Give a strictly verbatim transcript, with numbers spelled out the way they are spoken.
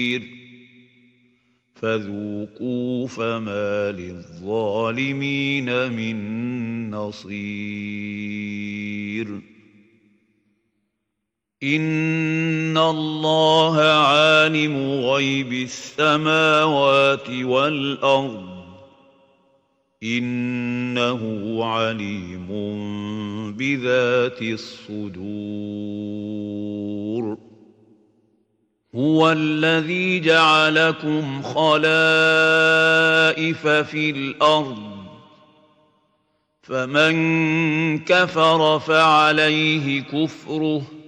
فذوقوا فما للظالمين من نصير إن الله عالم غيب السماوات والأرض إنه عليم بذات الصدور هو الذي جعلكم خلائف في الأرض فمن كفر فعليه كفره